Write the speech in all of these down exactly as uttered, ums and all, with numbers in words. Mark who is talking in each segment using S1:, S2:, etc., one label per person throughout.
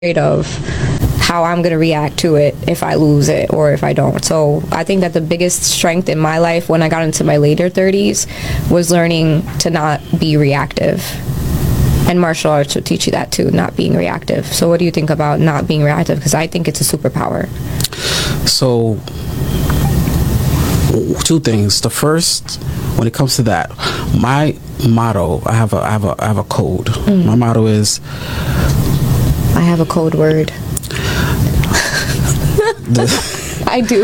S1: afraid of how I'm going to react to it if I lose it or if I don't. So I think that the biggest strength in my life when I got into my later thirties was learning to not be reactive. And martial arts will teach you that too, not being reactive. So what do you think about not being reactive? Because I think it's a superpower.
S2: So, two things. The first, when it comes to that, my motto, I have a, I have a, I have a code. Mm. My motto is,
S1: I have a code word.
S2: the,
S1: I do.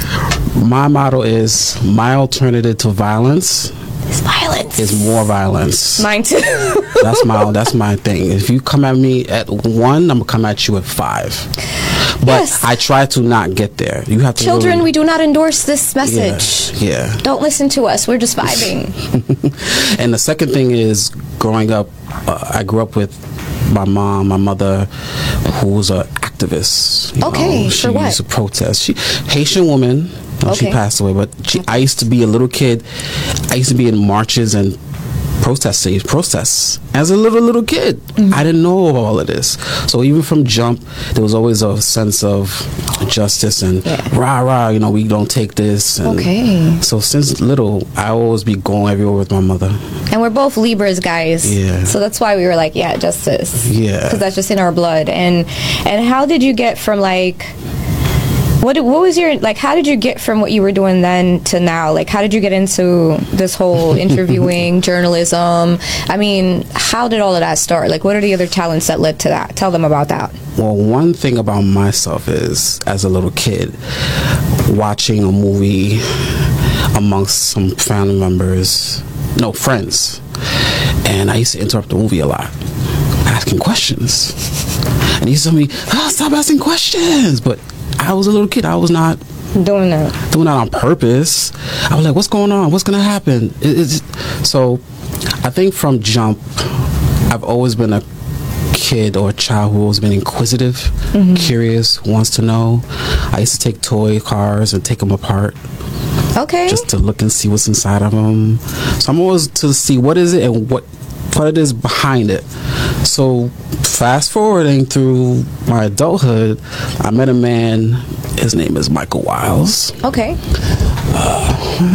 S2: My motto is, my alternative to violence
S1: is violence.
S2: Is more violence.
S1: Mine too.
S2: That's my that's my thing. If you come at me at one, I'm gonna come at you at five. But yes. I try to not get there. You have to.
S1: Children,
S2: really,
S1: we do not endorse this message.
S2: Yeah. yeah.
S1: Don't listen to us. We're just vibing.
S2: And the second thing is, growing up, uh, I grew up with my mom, my mother, who was an activist. You
S1: okay.
S2: know, she
S1: for what?
S2: used to protest. She Haitian woman. Okay. She passed away, but she, I used to be a little kid. I used to be in marches and protest days, protests as a little little kid. Mm-hmm. I didn't know all of this. So even from jump, there was always a sense of justice and yeah. rah rah. You know, we don't take this. And
S1: okay.
S2: So since little, I always be going everywhere with my mother.
S1: And we're both Libras, guys.
S2: Yeah.
S1: So that's why we were like, yeah, justice.
S2: Yeah.
S1: Because that's just in our blood. And and how did you get from like? What what was your, like, how did you get from what you were doing then to now? Like, how did you get into this whole interviewing, journalism? I mean, how did all of that start? Like, what are the other talents that led to that? Tell them about that.
S2: Well, one thing about myself is, as a little kid, watching a movie amongst some family members, no, friends, and I used to interrupt the movie a lot, asking questions. And he used to tell me, oh, stop asking questions. But I was a little kid. I was not
S1: doing that
S2: doing that on purpose. I was like, what's going on? What's going to happen? It, it's, so I think from jump, I've always been a kid or a child who has been inquisitive, mm-hmm. curious, wants to know. I used to take toy cars and take them apart.
S1: Okay.
S2: Just to look and see what's inside of them. So I'm always to see what is it and what what it is behind it. So fast forwarding through my adulthood, I met a man. His name is Michael Wiles.
S1: Okay.
S2: Uh,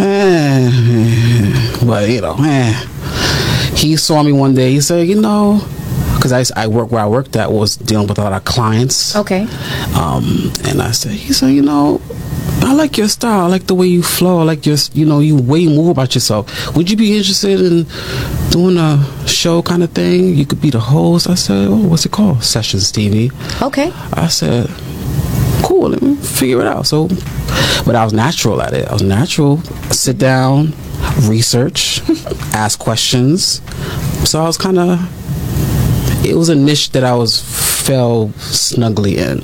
S2: eh, but you know, eh. He saw me one day. He said, you know, because I, I work where I worked at was dealing with a lot of clients.
S1: Okay.
S2: Um, and I said, he said, you know, I like your style. I like the way you flow. I like your, you know, you way you move about yourself. Would you be interested in doing a show kind of thing? You could be the host. I said, oh, what's it called? Sessions T V.
S1: Okay.
S2: I said, cool, let me figure it out. So, but I was natural at it. I was natural. Sit down, research, ask questions. So I was kind of, it was a niche that I was, fell snugly in.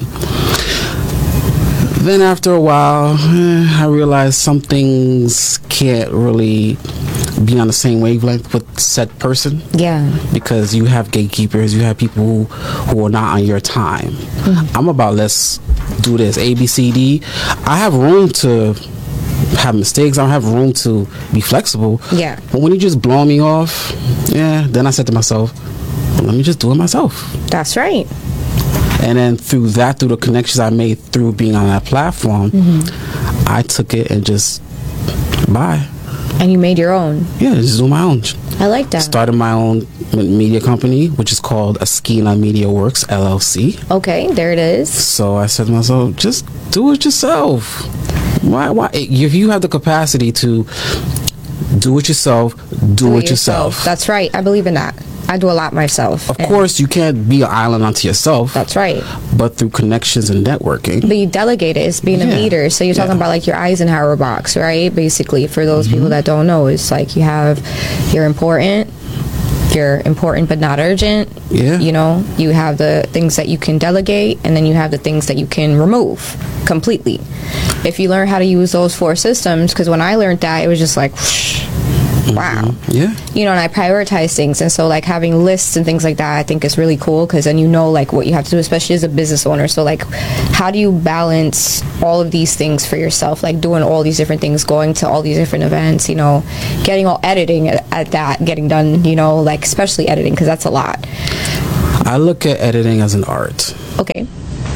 S2: Then after a while, eh, I realized some things can't really be on the same wavelength with said person.
S1: Yeah.
S2: Because you have gatekeepers, you have people who, who are not on your time. Mm-hmm. I'm about, let's do this, A, B, C, D. I have room to have mistakes. I don't have room to be flexible.
S1: Yeah.
S2: But when you just blow me off, yeah, then I said to myself, well, let me just do it myself.
S1: That's right.
S2: And then through that, through the connections I made through being on that platform, mm-hmm. I took it and just, bye.
S1: And you made your own.
S2: Yeah, just do my own.
S1: I like that.
S2: Started my own media company, which is called Askina Media Works, L L C.
S1: Okay, there it is.
S2: So I said to myself, just do it yourself. Why? Why? If you have the capacity to do it yourself, do, do it, it yourself. yourself.
S1: That's right. I believe in that. I do a lot myself.
S2: Of course, you can't be an island unto yourself.
S1: That's right.
S2: But through connections and networking.
S1: But you delegate it. It's being yeah. a leader. So you're talking yeah. about like your Eisenhower box, right? Basically, for those mm-hmm. people that don't know, it's like you have, you're important, you're important but not urgent.
S2: Yeah.
S1: You know, you have the things that you can delegate, and then you have the things that you can remove completely. If you learn how to use those four systems, because when I learned that, it was just like, whoosh, wow.
S2: Mm-hmm. Yeah.
S1: You know, and I prioritize things. And so, like, having lists and things like that, I think is really cool, because then you know, like, what you have to do, especially as a business owner. So, like, how do you balance all of these things for yourself? Like, doing all these different things, going to all these different events, you know, getting all editing at, at that, getting done, you know, like, especially editing, because that's a lot.
S2: I look at editing as an art.
S1: Okay.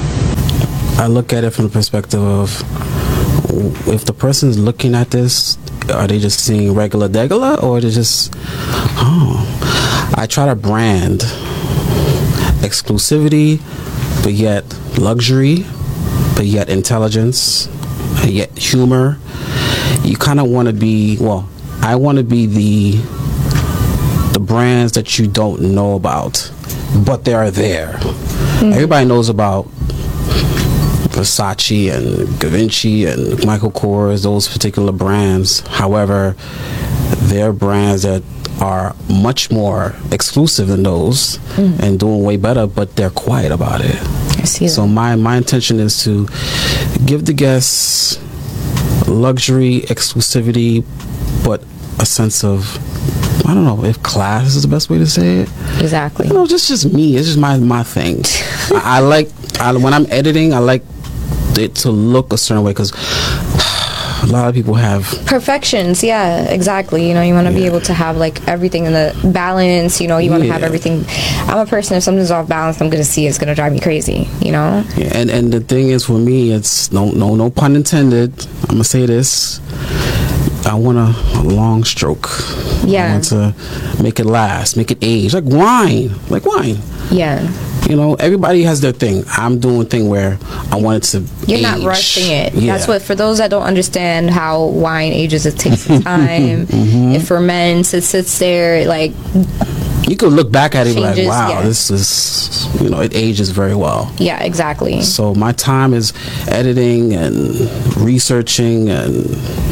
S2: I look at it from the perspective of, if the person's looking at this, are they just seeing regular degular, or they just, oh, I try to brand exclusivity, but yet luxury, but yet intelligence, but yet humor. You kind of want to be, well, I want to be the the brands that you don't know about, but they are there. Mm-hmm. Everybody knows about Versace and Givenchy and Michael Kors, those particular brands. However, they're brands that are much more exclusive than those, mm. and doing way better, but they're quiet about it.
S1: I see
S2: so
S1: that.
S2: my my intention is to give the guests luxury, exclusivity, but a sense of, I don't know if class is the best way to say it.
S1: Exactly.
S2: You know, just just me. It's just my my thing. I, I like I, when I'm editing, I like it to look a certain way, because a lot of people have
S1: perfections. Yeah, exactly. You know, you want to yeah. be able to have like everything in the balance. You know, you want to yeah. have everything. I'm a person, if something's off balance, I'm gonna see it's gonna drive me crazy. You know.
S2: Yeah, and and the thing is, for me, it's no no no pun intended. I'm gonna say this. I want a, a long stroke.
S1: Yeah.
S2: I want to make it last, make it age, like wine, like wine.
S1: Yeah.
S2: You know, everybody has their thing. I'm doing a thing where I want it to
S1: You're
S2: age.
S1: not rushing it.
S2: Yeah.
S1: That's what, for those that don't understand how wine ages, it takes some time. Mm-hmm. It ferments, it sits there, like...
S2: You could look back at it and be like, wow,
S1: yeah.
S2: this is, you know, it ages very well.
S1: Yeah, exactly.
S2: So my time is editing and researching, and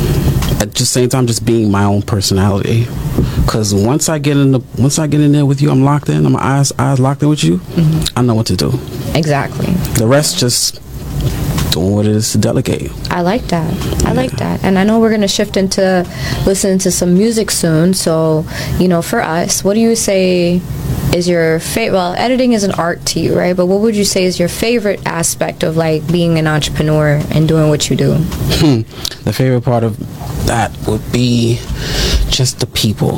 S2: at the same time just being my own personality. Because once I get in the once I get in there with you, I'm locked in. I'm my eyes eyes locked in with you. Mm-hmm. I know what to do.
S1: Exactly.
S2: The rest just doing what it is to delegate.
S1: I like that. I yeah. like that. And I know we're gonna shift into listening to some music soon. So, you know, for us, what do you say is your favorite? Well, editing is an art to you, right? But what would you say is your favorite aspect of like being an entrepreneur and doing what you do?
S2: Hmm. The favorite part of that would be just the people.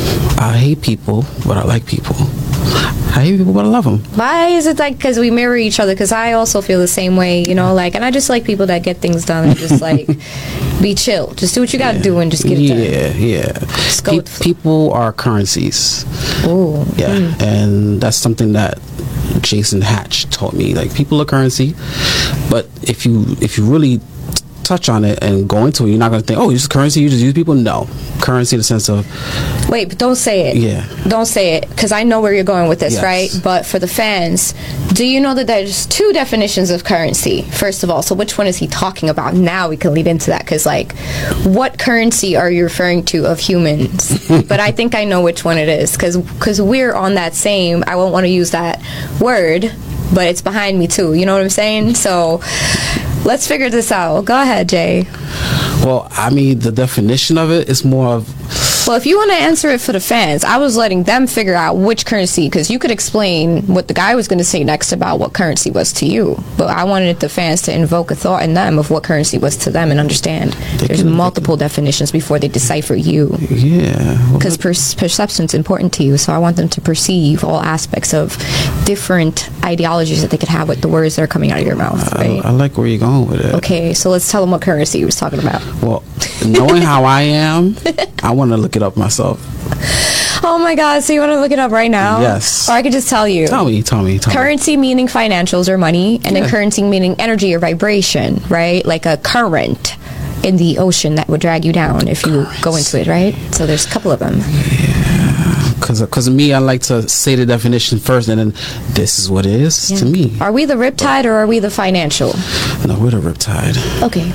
S2: I hate people, but I like people. I hate people, but I love them.
S1: Why is it like, because we mirror each other? Because I also feel the same way, you know, like, and I just like people that get things done and just like be chill. Just do what you got to yeah. do and just get it
S2: yeah,
S1: done.
S2: Yeah, yeah. Pe- people are currencies.
S1: Ooh.
S2: Yeah, mm. and that's something that Jason Hatch taught me. Like, people are currency, but if you if you really touch on it and go into it, you're not going to think, oh, you just currency, you just use people. No, currency in the sense of,
S1: wait, but don't say it.
S2: Yeah,
S1: don't say it, because I know where you're going with this. Yes. Right? But for the fans, do you know that there's two definitions of currency, first of all? So which one is he talking about? Now we can lead into that, because like, what currency are you referring to of humans? But I think I know which one it is, because because we're on that same, I won't want to use that word, but it's behind me too, you know what I'm saying? So let's figure this out. Go ahead, Jay.
S2: Well, I mean, the definition of it is more of...
S1: Well, if you want to answer it for the fans, I was letting them figure out which currency, because you could explain what the guy was going to say next about what currency was to you. But I wanted the fans to invoke a thought in them of what currency was to them and understand they there's can, multiple definitions before they decipher you.
S2: Yeah.
S1: Because well, per- perception is important to you, so I want them to perceive all aspects of different ideologies that they could have with the words that are coming out of your mouth. Right?
S2: I, I like where you're going with it.
S1: Okay, so let's tell them what currency you was talking about.
S2: Well, knowing how I am, I want to look it up myself.
S1: Oh my God, so you want to look it up right now?
S2: Yes.
S1: Or I could just tell you.
S2: Tell me, tell me, tell
S1: currency
S2: me.
S1: Meaning financials or money, and yeah. then currency meaning energy or vibration, right? Like a current in the ocean that would drag you down if you current. Go into it, right? So there's a couple of them.
S2: Yeah. Because of me, I like to say the definition first, and then this is what it is yeah. to me.
S1: Are we the riptide or are we the financial?
S2: No, we're the riptide.
S1: Okay.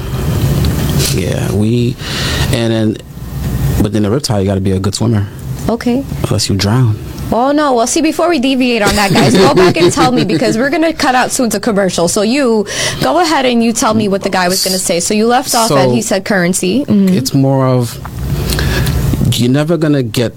S2: Yeah, we, and then, but then the riptide, you got to be a good swimmer.
S1: Okay.
S2: Unless you drown.
S1: Oh no, well see, before we deviate on that, guys, go back and tell me, because we're going to cut out soon to commercial. So you, go ahead and you tell me what the guy was going to say. So you left off so at, he said currency. Mm-hmm.
S2: It's more of, you're never going to get,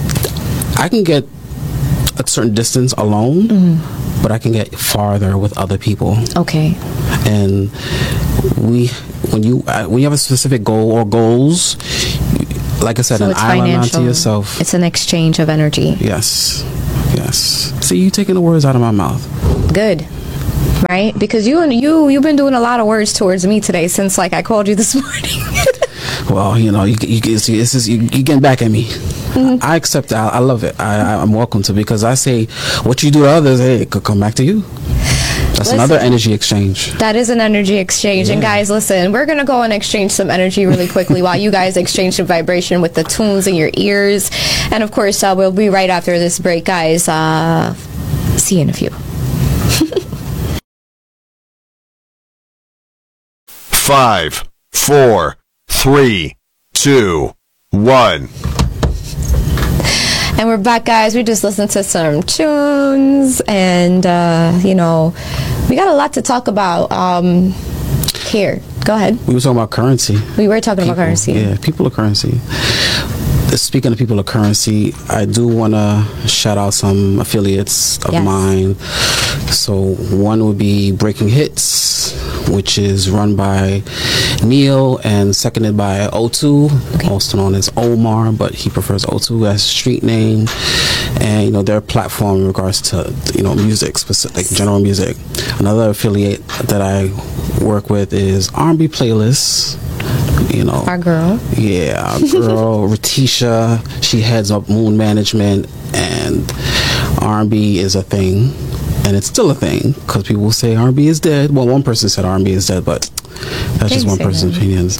S2: I can get a certain distance alone, mm-hmm. but I can get farther with other people.
S1: Okay.
S2: And we, when you uh, when you have a specific goal or goals, like I said, so an island unto yourself.
S1: It's an exchange of energy.
S2: Yes, yes. See, you taking the words out of my mouth.
S1: Good. right? Because you and you you've been doing a lot of words towards me today since like I called you this morning.
S2: Well, you know, you you this is you, you getting back at me. Mm-hmm. I accept that. I, I love it. I, I'm welcome to, because I say what you do to others, hey, it could come back to you. That's listen, another energy exchange.
S1: That is an energy exchange. Yeah. And guys, listen, we're going to go and exchange some energy really quickly while you guys exchange some vibration with the tunes in your ears. And of course, uh, we'll be right after this break, guys. Uh, see you in a few.
S3: Five, four, three, two, one.
S1: And we're back, guys. We just listened to some tunes, and uh, you know, we got a lot to talk about um, here. Go ahead.
S2: We were talking about currency.
S1: We were talking
S2: people,
S1: about currency.
S2: Yeah, people of currency. Speaking of people of currency, I do want to shout out some affiliates of yes. mine. So one would be Breaking Hits, which is run by Neil and seconded by O two, okay. also known as Omar, but he prefers O two as street name. And you know, their platform in regards to, you know, music, specific general music. Another affiliate that I work with is R and B Playlists. You know,
S1: our girl.
S2: Yeah, our girl Ratisha. She heads up Moon Management, and R and B is a thing, and it's still a thing because people will say R and B is dead. Well, one person said R and B is dead, but that's just one person's that. opinions.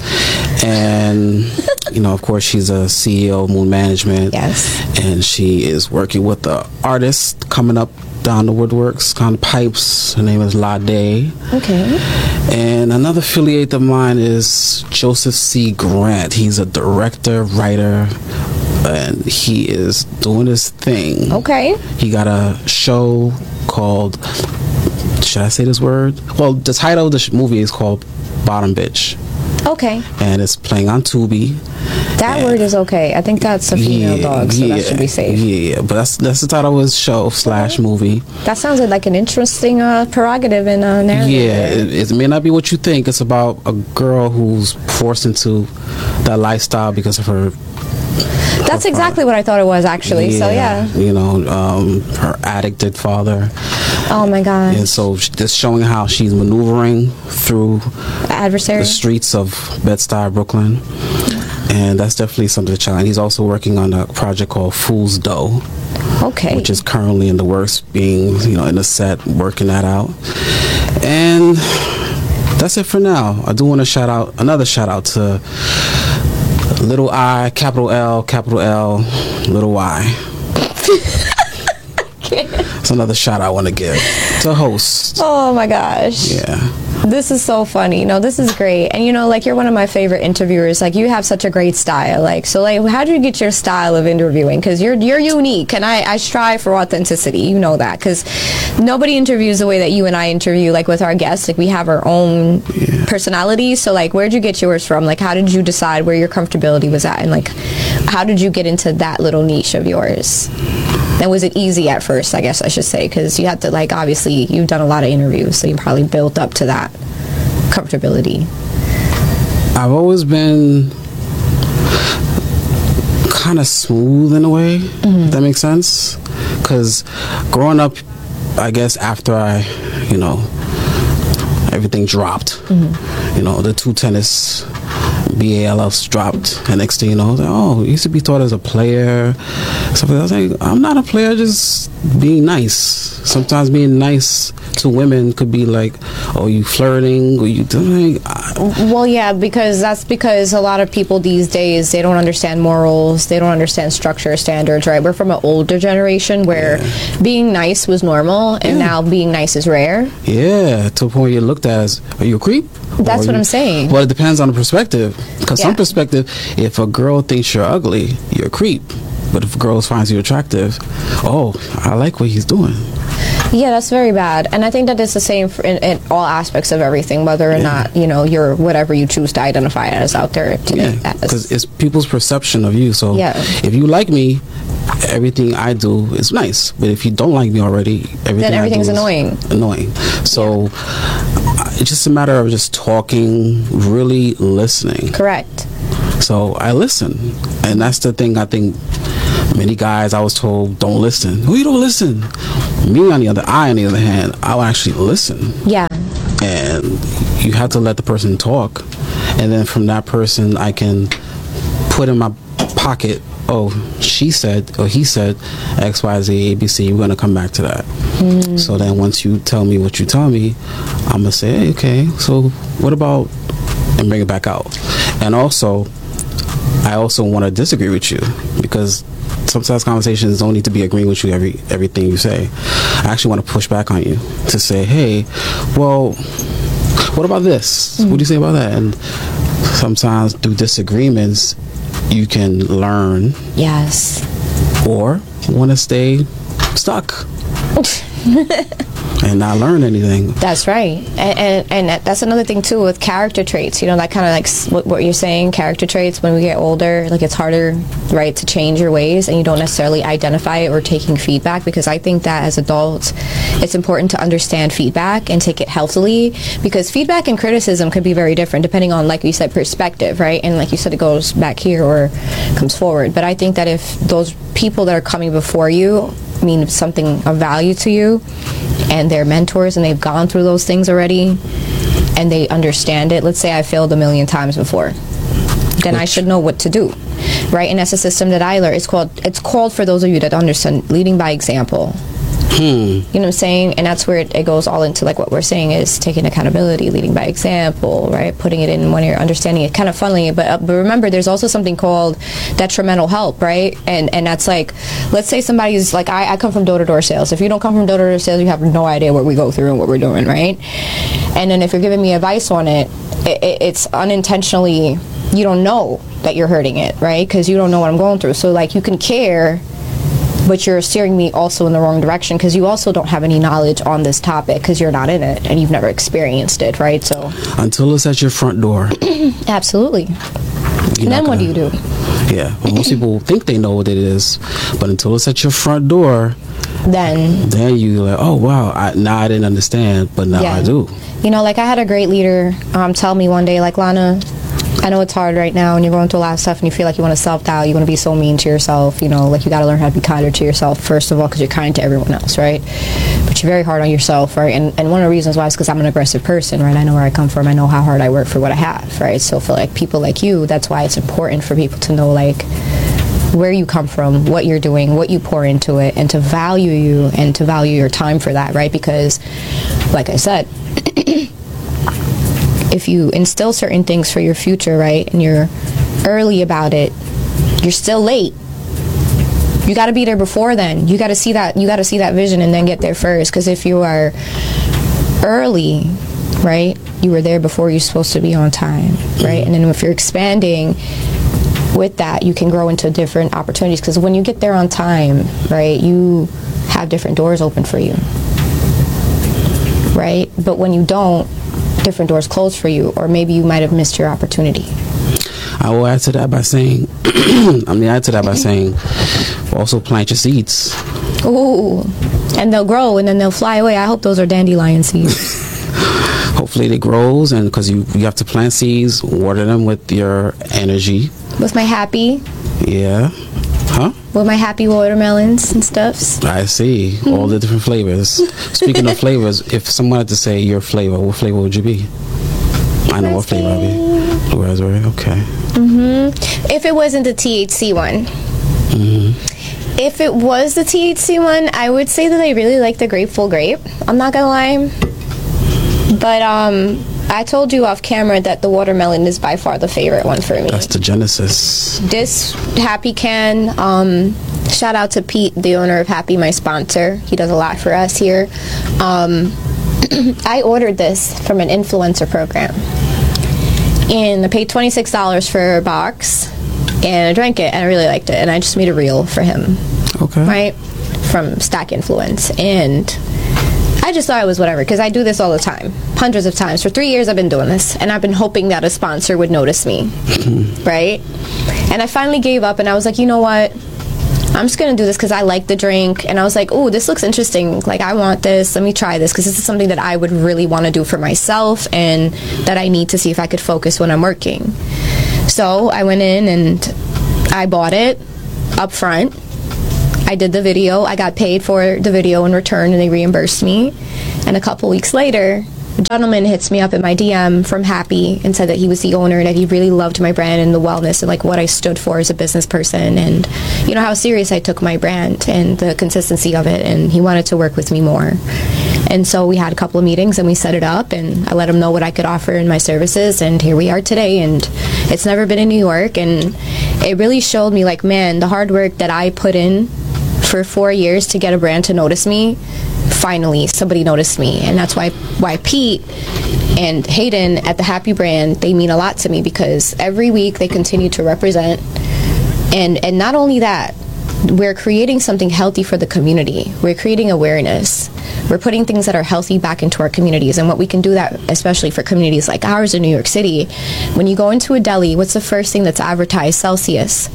S2: And you know, of course, she's a C E O of Moon Management.
S1: Yes,
S2: and she is working with the artist coming up down the woodworks, kind of pipes. Her name is Lade.
S1: Okay.
S2: And another affiliate of mine is Joseph C. Grant. He's a director, writer, and he is doing his thing.
S1: Okay.
S2: He got a show called, should I say this word? Well, the title of the sh- movie is called Bottom Bitch.
S1: Okay.
S2: And it's playing on Tubi.
S1: That
S2: and
S1: word is okay. I think that's a female
S2: yeah,
S1: dog, so
S2: yeah,
S1: that should be safe.
S2: Yeah, but that's that's the title of his show slash movie.
S1: That sounds like an interesting uh, prerogative in a narrative.
S2: Yeah, it, it may not be what you think. It's about a girl who's forced into that lifestyle because of her.
S1: That's her exactly father. What I thought it was, actually.
S2: Yeah,
S1: so yeah,
S2: you know, um, her addicted father.
S1: Oh my gosh.
S2: And so just showing how she's maneuvering through
S1: adversary
S2: the streets of Bed-Stuy, Brooklyn. And that's definitely something to challenge. He's also working on a project called Fool's Dough.
S1: Okay.
S2: Which is currently in the works, being, you know, in the set, working that out. And that's it for now. I do want to shout out, another shout out to Little I, capital L, capital L, Little Y. It's another shout I want to give to host.
S1: Oh my gosh.
S2: Yeah.
S1: This is so funny. No, this is great. And you know, like, you're one of my favorite interviewers. Like, you have such a great style. Like, so like, how do you get your style of interviewing? Because you're you're unique, and I, I strive for authenticity. You know that, because nobody interviews the way that you and I interview. Like, with our guests, like, we have our own yeah. personalities. So like, where'd you get yours from? Like, how did you decide where your comfortability was at, and like, how did you get into that little niche of yours? And was it easy at first, I guess I should say, because you had to, like, obviously, you've done a lot of interviews, so you probably built up to that comfortability.
S2: I've always been kind of smooth in a way, mm-hmm. if that makes sense. Because growing up, I guess after I, you know, everything dropped, mm-hmm. you know, the two tennis B A L Fs dropped, and next thing you know, I was like, oh, you used to be thought as a player. Something I was like, I'm not a player, just being nice. Sometimes being nice to women could be like, oh, you flirting, or you doing.
S1: Well, yeah, because that's because a lot of people these days, they don't understand morals, they don't understand structure, standards, right? We're from an older generation where yeah. being nice was normal, and yeah. now being nice is rare.
S2: Yeah, to a point you're looked at as, are you a creep?
S1: That's what
S2: you,
S1: I'm saying.
S2: Well, it depends on the perspective. Because yeah. some perspective, if a girl thinks you're ugly, you're a creep. But if a girl finds you attractive, oh, I like what he's doing.
S1: Yeah, that's very bad. And I think that it's the same for in, in all aspects of everything, whether or yeah. not, you know, you're whatever you choose to identify as out there today.
S2: Yeah, because it's people's perception of you. So
S1: yeah.
S2: if you like me, everything I do is nice. But if you don't like me already, everything
S1: then everything's
S2: I do
S1: annoying.
S2: Is annoying. So yeah. it's just a matter of just talking, really listening.
S1: Correct.
S2: So I listen. And that's the thing I think many guys I was told don't listen. Who you don't listen? Me, on the other, I, on the other hand, I'll actually listen.
S1: Yeah.
S2: And you have to let the person talk. And then from that person, I can put in my pocket, oh, she said, or he said, X, Y, Z, A, B, C, we're going to come back to that. Mm. So then once you tell me what you tell me, I'm going to say, hey, okay, so what about, and bring it back out. And also, I also want to disagree with you, because sometimes conversations don't need to be agreeing with you every everything you say. I actually want to push back on you to say, hey, well, what about this? Mm. What do you say about that? And sometimes through disagreements, you can learn.
S1: Yes.
S2: Or want to stay stuck and not learn anything.
S1: That's right. And, and and that's another thing too with character traits. You know, that kind of like s- what, what you're saying, character traits. When we get older, like it's harder, right, to change your ways, and you don't necessarily identify it or taking feedback, because I think that as adults, it's important to understand feedback and take it healthily, because feedback and criticism could be very different depending on, like you said, perspective, right? And like you said, it goes back here or comes forward. But I think that if those people that are coming before you mean something of value to you, and they're mentors and they've gone through those things already and they understand it. Let's say I failed a million times before, then Which? I should know what to do, right? And that's a system that I learned. It's called, it's called, for those of you that understand, leading by example. Hmm. You know what I'm saying? And that's where it, it goes all into, like what we're saying is taking accountability, leading by example, right? Putting it in when you're understanding it, kind of funneling it. But, uh, but remember, there's also something called detrimental help, right? And and that's like, let's say somebody's like, I, I come from door-to-door sales. If you don't come from door-to-door sales, you have no idea what we go through and what we're doing, right? And then if you're giving me advice on it, it, it it's unintentionally, you don't know that you're hurting it, right? Because you don't know what I'm going through. So like, you can care, but you're steering me also in the wrong direction, because you also don't have any knowledge on this topic, because you're not in it and you've never experienced it, right? So
S2: until it's at your front door.
S1: Absolutely. And then gonna, what do you do?
S2: Yeah, well, most people think they know what it is, but until it's at your front door,
S1: then
S2: then you like, oh wow, I, now I didn't understand, but now yeah. I do.
S1: You know, like I had a great leader um, tell me one day, like, Lana, I know it's hard right now and you're going through a lot of stuff and you feel like you want to self-doubt, you want to be so mean to yourself, you know, like you got to learn how to be kinder to yourself, first of all, because you're kind to everyone else, right? But you're very hard on yourself, right? And and one of the reasons why is because I'm an aggressive person, right? I know where I come from. I know how hard I work for what I have, right? So for like people like you, that's why it's important for people to know like where you come from, what you're doing, what you pour into it, and to value you and to value your time for that, right? Because like I said, if you instill certain things for your future, right, and you're early about it, you're still late. You got to be there before then. You got to see that. You got to see that vision and then get there first. Because if you are early, right, you were there before you're supposed to be on time, right? And then if you're expanding with that, you can grow into different opportunities. Because when you get there on time, right, you have different doors open for you, right? But when you don't, different doors close for you, or maybe you might have missed your opportunity.
S2: I will add to that by saying, I mean, add to that by saying, also plant your seeds.
S1: Ooh, and they'll grow and then they'll fly away. I hope those are dandelion seeds.
S2: Hopefully it grows, and because you, you have to plant seeds, water them with your energy.
S1: With my happy.
S2: Yeah. Huh?
S1: With my happy watermelons and stuffs.
S2: I see. Mm-hmm. All the different flavors. Speaking of flavors, if someone had to say your flavor, what flavor would you be? I know what flavor I'd be. Blue raspberry, okay.
S1: Mm-hmm. If it wasn't the T H C one. Mm-hmm. If it was the T H C one, I would say that I really like the Grateful Grape. I'm not gonna lie. But, um... I told you off camera that the watermelon is by far the favorite one for me.
S2: That's the genesis.
S1: This Happy Can, um, shout out to Pete, the owner of Happy, my sponsor. He does a lot for us here. Um, I ordered this from an influencer program. And I paid twenty-six dollars for a box. And I drank it, and I really liked it. And I just made a reel for him.
S2: Okay.
S1: Right? From Stack Influence. And I just thought it was whatever, because I do this all the time, hundreds of times. For three years I've been doing this, and I've been hoping that a sponsor would notice me, right? And I finally gave up, and I was like, you know what? I'm just going to do this because I like the drink. And I was like, oh, this looks interesting. Like, I want this. Let me try this, because this is something that I would really want to do for myself and that I need to see if I could focus when I'm working. So I went in and I bought it up front. I did the video. I got paid for the video in return, and they reimbursed me. And a couple weeks later, a gentleman hits me up in my D M from Happy and said that he was the owner and that he really loved my brand and the wellness and like what I stood for as a business person, and you know how serious I took my brand and the consistency of it, and he wanted to work with me more. And so we had a couple of meetings and we set it up, and I let him know what I could offer in my services, and here we are today. And it's never been in New York, and it really showed me like, man, the hard work that I put in for four years to get a brand to notice me, finally somebody noticed me. And that's why why Pete and Hayden at the Happy brand, they mean a lot to me, because every week they continue to represent. And and not only that, we're creating something healthy for the community. We're creating awareness. We're putting things that are healthy back into our communities. And what we can do that, especially for communities like ours in New York City, when you go into a deli, what's the first thing that's advertised? Celsius.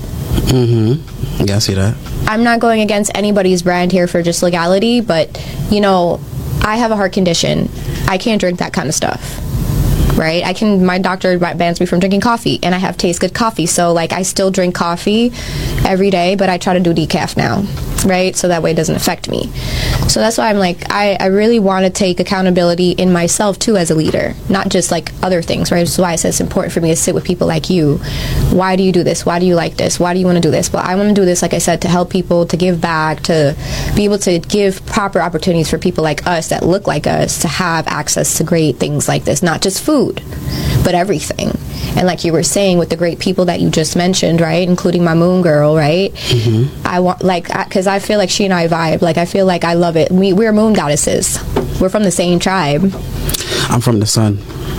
S2: Mm-hmm. Yeah, I see that.
S1: I'm not going against anybody's brand here for just legality, but, you know, I have a heart condition. I can't drink that kind of stuff, right? I can, my doctor bans me from drinking coffee, and I have Taste Good coffee. So, like, I still drink coffee every day, but I try to do decaf now, right? So that way it doesn't affect me. So that's why I'm like, I, I really want to take accountability in myself, too, as a leader, not just, like, other things, right? That's why I said it's important for me to sit with people like you. Why do you do this? Why do you like this? Why do you want to do this? Well, I want to do this, like I said, to help people, to give back, to be able to give proper opportunities for people like us that look like us to have access to great things like this, not just food, but everything. And like you were saying, with the great people that you just mentioned, right, including my moon girl, right? Mm-hmm. I want, like, because I, I feel like she and I vibe. Like, I feel like I love it. We, we're moon goddesses. We're from the same tribe.
S2: I'm from the sun.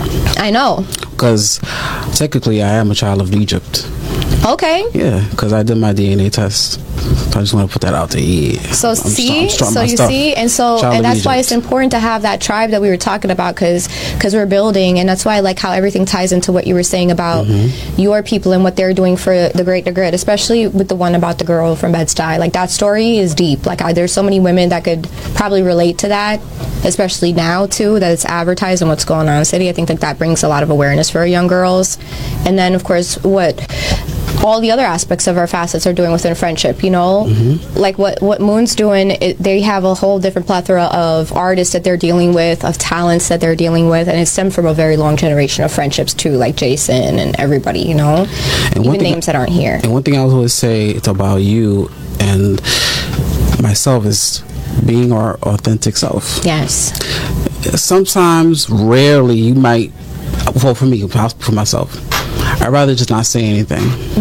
S1: I know.
S2: Because technically I am a child of Egypt.
S1: Okay.
S2: Yeah, because I did my D N A test. So I just want to put that out there. Yeah.
S1: So
S2: I'm
S1: see,
S2: st-
S1: so you
S2: stuff.
S1: see, and so,
S2: Child
S1: and that's
S2: Egypt.
S1: why it's important to have that tribe that we were talking about, because because we're building, and that's why I like how everything ties into what you were saying about mm-hmm. your people and what they're doing for the greater good, especially with the one about the girl from Bed-Stuy. Like, that story is deep. Like, I, there's so many women that could probably relate to that, especially now too, that it's advertised and what's going on in the city. I think that that brings a lot of awareness for our young girls. And then, of course, what all the other aspects of our facets are doing within friendship, you know, mm-hmm. like what what Moon's doing, it, they have a whole different plethora of artists that they're dealing with, of talents that they're dealing with, and it stemmed from a very long generation of friendships too, like Jason and everybody, you know,
S2: and
S1: even names I, that aren't here.
S2: And one thing I always say it's about you and myself is being our authentic self.
S1: Yes.
S2: Sometimes, rarely, you might, well, for me, for myself, I'd rather just not say anything.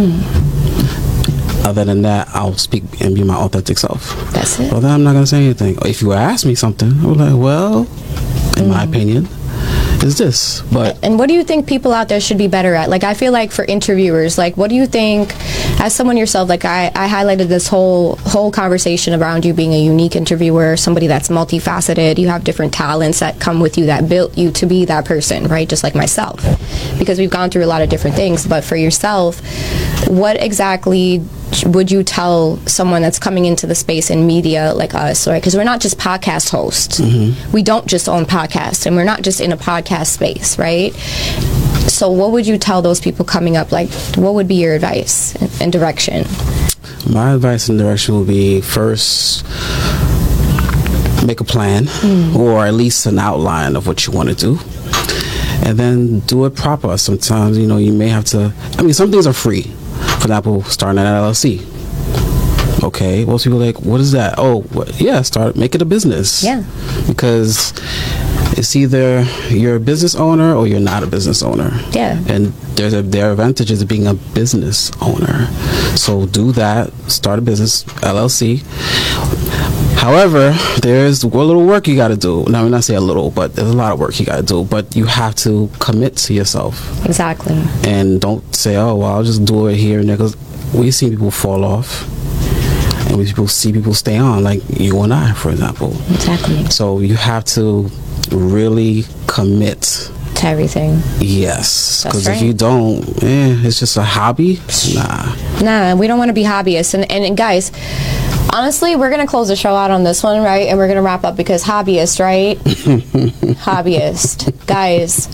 S2: Mm. Other than that, I'll speak and be my authentic self.
S1: That's it.
S2: Well, then I'm not going to say anything. If you ask me something, I'm like, well, in mm. my opinion, is this. But
S1: and what do you think people out there should be better at? Like, I feel like for interviewers, like, what do you think, as someone yourself, like I, I highlighted this whole whole conversation around you being a unique interviewer, somebody that's multifaceted, you have different talents that come with you that built you to be that person, right? Just like myself, because we've gone through a lot of different things. But for yourself, what exactly would you tell someone that's coming into the space in media like us, right? Because we're not just podcast hosts. Mm-hmm. We don't just own podcasts, and we're not just in a podcast space, right? So what would you tell those people coming up? Like, what would be your advice and, and direction?
S2: My advice and direction would be, first, make a plan, mm. or at least an outline of what you want to do. And then do it proper. Sometimes, you know, you may have to, I mean, some things are free. For example, starting an L L C. Okay, most people are like, what is that? Oh, what? Yeah, start, make it a business.
S1: Yeah.
S2: Because it's either you're a business owner or you're not a business owner.
S1: Yeah.
S2: And there's a, there are advantages of being a business owner. So do that, start a business, L L C. However, there's a little work you got to do. Now, I'm not say a little, but there's a lot of work you got to do. But you have to commit to yourself.
S1: Exactly.
S2: And don't say, oh, well, I'll just do it here and there. Because we see people fall off. And we people see people stay on, like you and I, for example.
S1: Exactly.
S2: So you have to really commit
S1: to everything.
S2: Yes. Because
S1: right.
S2: if you don't, eh, it's just a hobby. Nah.
S1: Nah, we don't want to be hobbyists. And, and, and guys, honestly, we're going to close the show out on this one, right? And we're going to wrap up because hobbyist, right? Hobbyist. Guys,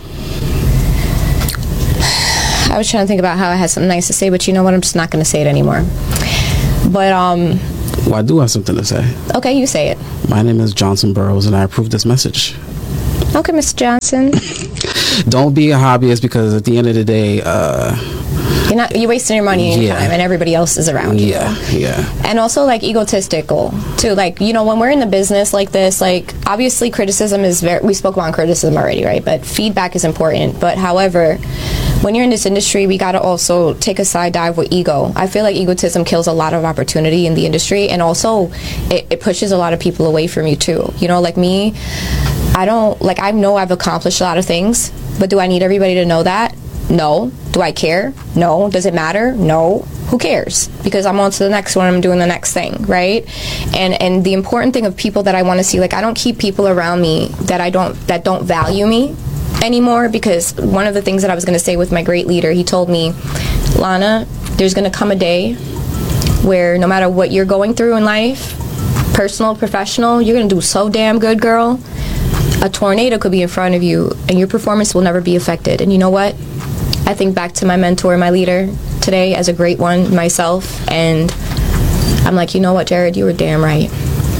S1: I was trying to think about how I had something nice to say, but you know what? I'm just not going to say it anymore. But um,
S2: Well, I do have something to say.
S1: Okay, you say it.
S2: My name is Johnson Burroughs, and I approve this message.
S1: Okay, Mister Johnson.
S2: Don't be a hobbyist, because at the end of the day, uh,
S1: You're not. You're wasting your money and your
S2: Yeah.
S1: time, and everybody else is around you.
S2: yeah, yeah.
S1: And also, like, egotistical too. Like, you know, when we're in the business like this, like, obviously criticism is very, we spoke about criticism already, right? But feedback is important. But however, when you're in this industry, we got to also take a side dive with ego. I feel like egotism kills a lot of opportunity in the industry, and also it, it pushes a lot of people away from you too. You know, like me, I don't, like, I know I've accomplished a lot of things, but do I need everybody to know that? No. Do I care? No. Does it matter? No. Who cares? Because I'm on to the next one. I'm doing the next thing, right? And and the important thing of people that I want to see, like, I don't keep people around me that I don't that don't value me anymore. Because one of the things that I was going to say with my great leader, he told me, Lana, there's going to come a day where no matter what you're going through in life, personal, professional, you're going to do so damn good, girl. A tornado could be in front of you and your performance will never be affected. And you know what? I think back to my mentor, my leader today as a great one myself, and I'm like, you know what, Jared, you were damn right.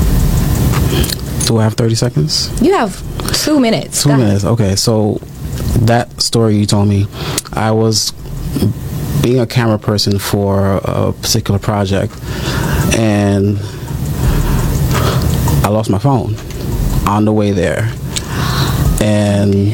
S2: Do I have thirty seconds?
S1: You have two minutes.
S2: Two
S1: Go ahead.
S2: minutes. Okay, so that story you told me, I was being a camera person for a particular project, and I lost my phone on the way there. And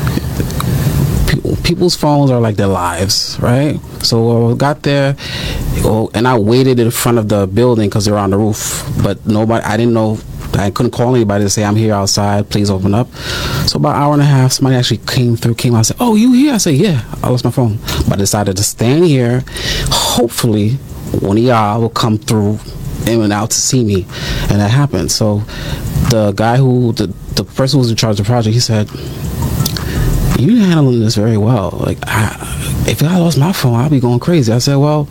S2: pe- people's phones are like their lives, right? So I got there, oh, and I waited in front of the building because they were on the roof, but nobody, I didn't know, I couldn't call anybody to say, I'm here outside, please open up. So about an hour and a half, somebody actually came through, came out and said, oh, you here? I said, yeah, I lost my phone. But I decided to stand here. Hopefully, one of y'all will come through in and out to see me. And that happened. So the guy who, the, the person who was in charge of the project, he said, you're handling this very well. Like, I, if I lost my phone, I'd be going crazy. I said, well,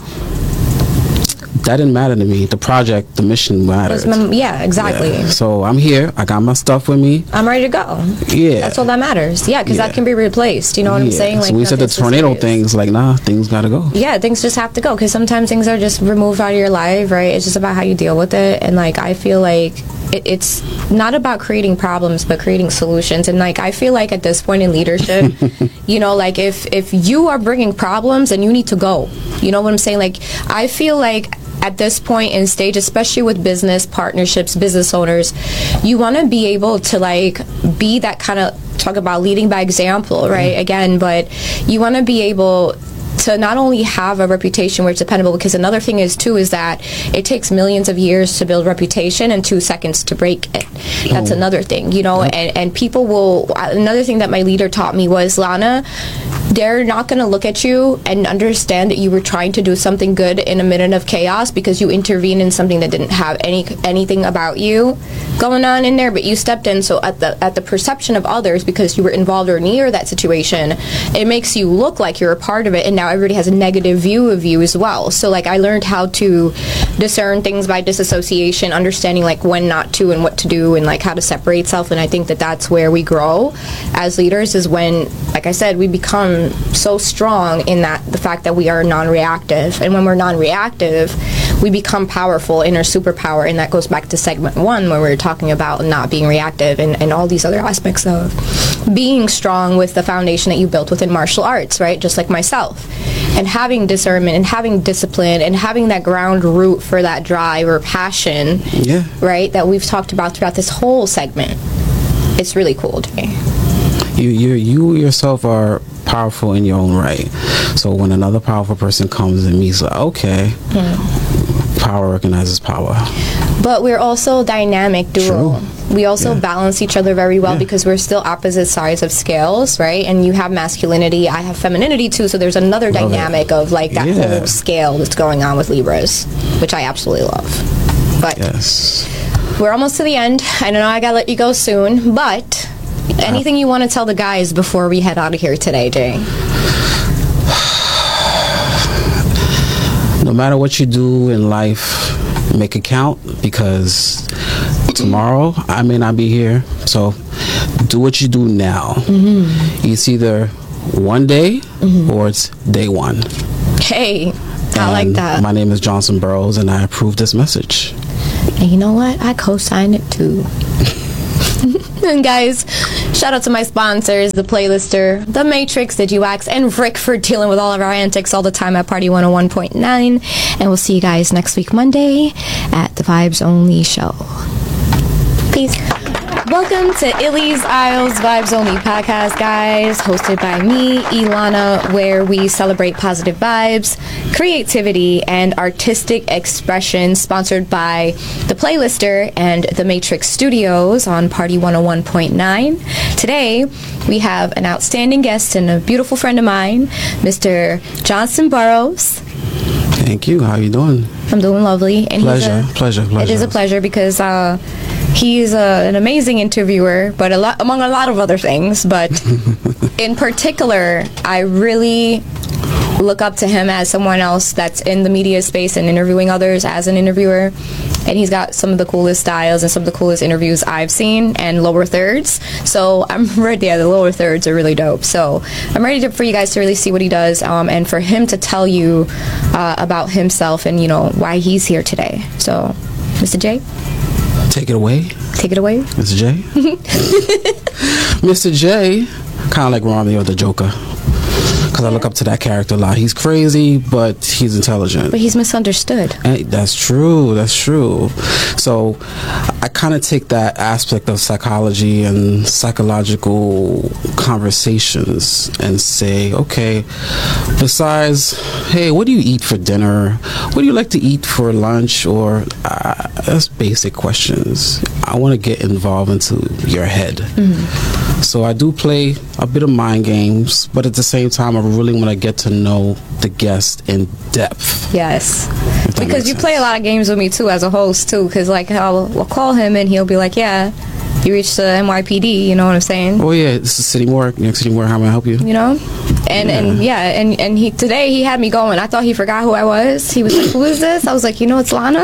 S2: that didn't matter to me. The project, the mission mattered.
S1: Mem- yeah, exactly.
S2: Yeah. So I'm here. I got my stuff with me.
S1: I'm ready to go.
S2: Yeah.
S1: That's all that matters. Yeah, because
S2: Yeah.
S1: that can be replaced. You know what I'm
S2: Yeah.
S1: saying?
S2: So
S1: Like,
S2: when you said the
S1: nothing's so
S2: tornado
S1: serious.
S2: thing, it's like, nah, things gotta go.
S1: Yeah, things just have to go because sometimes things are just removed out of your life, right? It's just about how you deal with it. And, like, I feel like it, it's not about creating problems but creating solutions. And, like, I feel like at this point in leadership, you know, like, if if you are bringing problems, then you need to go. You know what I'm saying? Like, I feel like at this point in stage, especially with business partnerships, business owners, you want to be able to, like, be that kind of, talk about leading by example, right? Again, but you want to be able to not only have a reputation where it's dependable, because another thing is too is that it takes millions of years to build reputation and two seconds to break it. That's
S2: Oh.
S1: another thing, you know. And and people will. Another thing that my leader taught me was, Lana, they're not going to look at you and understand that you were trying to do something good in a minute of chaos because you intervened in something that didn't have any anything about you going on in there, but you stepped in. So at the at the perception of others, because you were involved or near that situation, it makes you look like you're a part of it, and now everybody has a negative view of you as well. So, like, I learned how to discern things by disassociation, understanding, like, when not to and what to do, and, like, how to separate self. And I think that that's where we grow as leaders, is when, like I said, we become so strong in that the fact that we are non-reactive. And when we're non-reactive, we become powerful in our superpower, and that goes back to segment one where we were talking about not being reactive, and, and all these other aspects of being strong with the foundation that you built within martial arts, right? Just like myself. And having discernment and having discipline and having that ground root for that drive or passion,
S2: Yeah.
S1: right, that we've talked about throughout this whole segment. It's really cool to me.
S2: You, you, you yourself are powerful in your own right. So when another powerful person comes and meets, like, okay, power recognizes power.
S1: But we're also dynamic duo.
S2: True.
S1: We also
S2: Yeah.
S1: balance each other very well
S2: Yeah.
S1: because we're still opposite sides of scales, right? And you have masculinity, I have femininity too, so there's another
S2: Love it.
S1: dynamic of, like, that
S2: Yeah.
S1: whole scale that's going on with Libras, which I absolutely love. But
S2: Yes.
S1: we're almost to the end. I know I gotta let you go soon, but anything you want to tell the guys before we head out of here today, Jay?
S2: No matter what you do in life, make it count, because tomorrow I may not be here. So do what you do now. Mm-hmm. It's either one day mm-hmm. or it's day one.
S1: Hey, I like
S2: And
S1: that.
S2: My name is Johnson Burroughs, and I approve this message.
S1: And you know what? I co-signed it too. And guys, shout out to my sponsors, The Playlister, The Matrix, Digiwax, and Rick for dealing with all of our antics all the time at Party one oh one point nine. And we'll see you guys next week, Monday, at the Vibes Only Show. Peace. Welcome to Illy's Isles Vibes Only podcast, guys, hosted by me, Ilana, where we celebrate positive vibes, creativity, and artistic expression, sponsored by The Playlister and The Matrix Studios on Party one oh one point nine. Today, we have an outstanding guest and a beautiful friend of mine, Mister Johnson Burrows.
S2: Thank you. How you doing?
S1: I'm doing lovely. And
S2: pleasure,
S1: he's a,
S2: pleasure, pleasure.
S1: It is a pleasure because uh, he's a, an amazing interviewer, but a lot among a lot of other things. But in particular, I really look up to him as someone else that's in the media space and interviewing others as an interviewer. And he's got some of the coolest styles and some of the coolest interviews I've seen, and lower thirds. So I'm ready. Yeah, the lower thirds are really dope. So I'm ready to, for you guys to really see what he does, um, and for him to tell you uh, about himself and, you know, why he's here today. So, Mister J?
S2: Take it away.
S1: Take it away.
S2: Mister J? Mister J, kind of like Romeo the Joker. Because I look up to that character a lot. He's crazy, but he's intelligent.
S1: But he's misunderstood.
S2: And that's true. That's true. So I kind of take that aspect of psychology and psychological conversations and say, okay, besides, hey, what do you eat for dinner? What do you like to eat for lunch? Or uh, that's basic questions. I want to get involved into your head. Mm-hmm. So I do play a bit of mind games, but at the same time, I really want to get to know the guest in depth.
S1: Yes. Because you sense. play a lot of games with me, too, as a host, too. Because, like, I'll, I'll call him, and he'll be like, yeah, you reached the N Y P D, you know what I'm saying?
S2: Oh, yeah, this is City Morgue, New York City Morgue, how may I help you?
S1: You know? And, yeah. and yeah, and, and he today he had me going. I thought he forgot who I was. He was like, who is this? I was like, you know, it's Lana.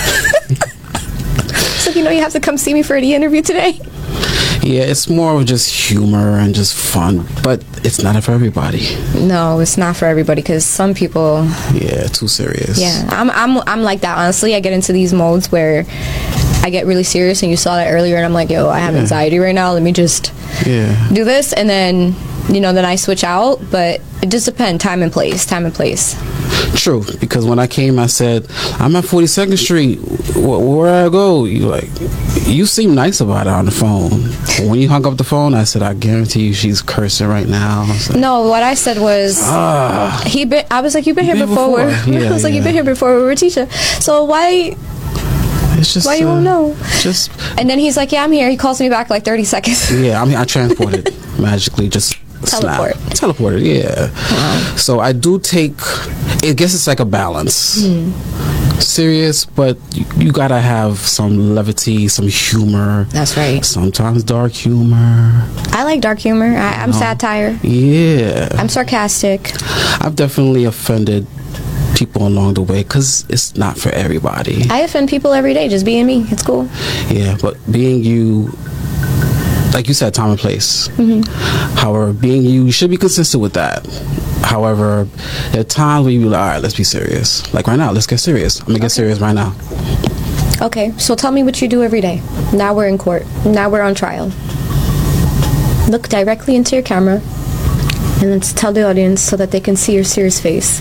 S1: So, you know, you have to come see me for the interview today.
S2: Yeah, it's more of just humor and just fun, but it's not for everybody.
S1: No, it's not for everybody because some people.
S2: Yeah, too serious.
S1: Yeah, I'm, I'm, I'm like that. Honestly, I get into these modes where I get really serious, and you saw that earlier, and I'm like, yo, I have yeah. anxiety right now. Let me just yeah. do this, and then you know, then I switch out. But it just depends, time and place, time and place.
S2: True, because when I came, I said, I'm at forty-second Street. Where, where I go? You like, you seem nice about it on the phone. When you hung up the phone, I said, I guarantee you she's cursing right now. Like,
S1: no, what I said was, uh, he been, I was like, you've been here been before. before. Yeah, I was like, yeah. you've been here before. We were teaching. So why...
S2: It's just,
S1: why you
S2: uh,
S1: won't know?
S2: Just,
S1: and then he's like, yeah, I'm here. He calls me back like thirty seconds.
S2: Yeah, I mean, I transported magically, just
S1: teleport.
S2: Snap. Teleported, yeah. Wow. So I do take, I guess it's like a balance. Mm. Serious, but you, you gotta have some levity, some humor.
S1: That's right.
S2: Sometimes dark humor.
S1: I like dark humor. I, I'm
S2: oh,
S1: satire.
S2: Yeah.
S1: I'm sarcastic.
S2: I've definitely offended people along the way because it's not for everybody.
S1: I offend people every day just being me. It's cool.
S2: Yeah, but being you, like you said, time and place. Mm-hmm. However, being you, you should be consistent with that. However, there are times where you be like, all right, let's be serious. Like right now, let's get serious. I'm gonna get okay. serious right now.
S1: Okay, so tell me what you do every day. Now we're in court. Now we're on trial. Look directly into your camera and then tell the audience so that they can see your serious face.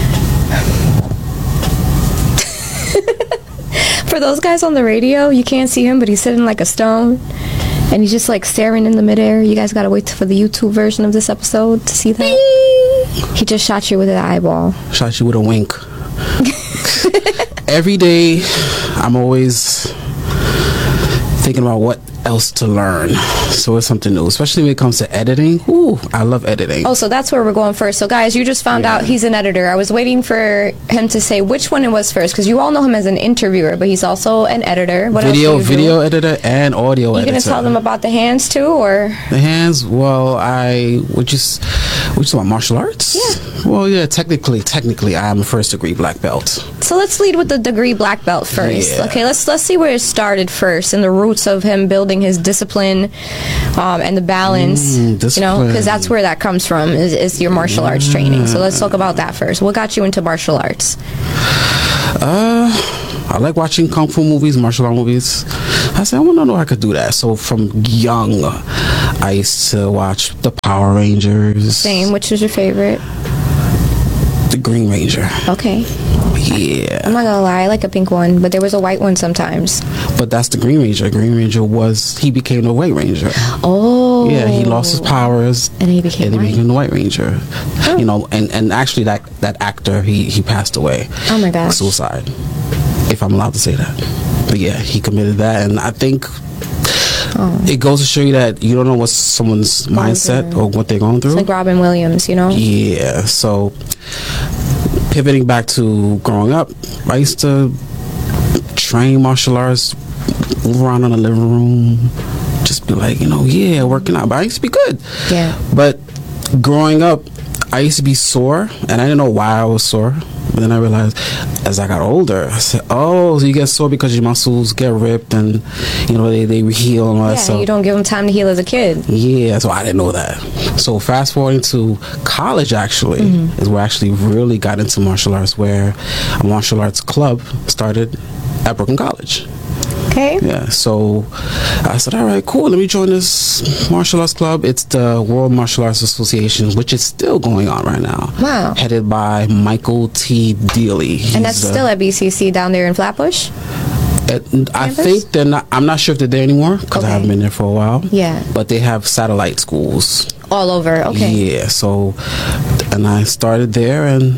S1: For those guys on the radio, you can't see him, but he's sitting like a stone. And he's just like staring in the midair. You guys gotta wait for the YouTube version of this episode to see that. He just shot you with an eyeball.
S2: Shot you with a wink. Every day, I'm always thinking about what else to learn. So it's something new, especially when it comes to editing. Ooh, I love editing.
S1: Oh, so that's where we're going first. So guys, you just found yeah. out he's an editor. I was waiting for him to say which one it was first, because you all know him as an interviewer, but he's also an editor. What
S2: video
S1: else do you
S2: video
S1: do?
S2: editor and audio
S1: you
S2: editor.
S1: You gonna tell them about the hands too, or
S2: the hands? Well, I would just we just about martial arts.
S1: Yeah.
S2: Well, yeah. Technically, technically, I am a first degree black belt.
S1: So let's lead with the degree black belt first.
S2: Yeah.
S1: Okay, let's let's see where it started first, and the roots of him building his discipline. Um, and the balance,
S2: mm,
S1: you know, because that's where that comes from, is, is your martial yeah. arts training. So let's talk about that first. What got you into martial arts?
S2: Uh, I like watching kung fu movies, martial art movies. I said, I want to know if I could do that. So from young, I used to watch the Power Rangers.
S1: Same. Which is your favorite?
S2: The Green Ranger.
S1: Okay.
S2: Yeah.
S1: I'm not gonna lie, I like a pink one, but there was a white one sometimes.
S2: But that's the Green Ranger. Green Ranger was, he became the White Ranger.
S1: Oh.
S2: Yeah, he lost his powers.
S1: And he became
S2: and he
S1: white.
S2: became the White Ranger.
S1: Oh.
S2: You know, and, and actually that, that actor, he, he passed away.
S1: Oh my gosh.
S2: Suicide. If I'm allowed to say that. But yeah, he committed that. And I think oh. it goes to show you that you don't know what's someone's going mindset through. Or what they're going through.
S1: It's like Robin Williams, you know?
S2: Yeah, so pivoting back to growing up, I used to train martial arts, move around in the living room, just be like, you know, yeah, working out. But I used to be good.
S1: Yeah.
S2: But growing up, I used to be sore, and I didn't know why I was sore. But then I realized as I got older, I said, oh, so you get sore because your muscles get ripped and, you know, they, they heal and all
S1: yeah,
S2: that stuff.
S1: You don't give them time to heal as a kid.
S2: Yeah, so I didn't know that. So fast forwarding to college, actually, mm-hmm. is where I actually really got into martial arts, where a martial arts club started at Brooklyn College.
S1: Okay.
S2: Yeah, so I said, all right, cool, let me join this martial arts club. It's the World Martial Arts Association, which is still going on right now.
S1: Wow.
S2: Headed by Michael T. Dealey. He's
S1: and that's uh, still at B C C down there in Flatbush?
S2: At, I think they're not, I'm not sure if they're there anymore, because okay. I haven't been there for a while.
S1: Yeah.
S2: But they have satellite schools.
S1: All over, okay.
S2: Yeah, so, and I started there, and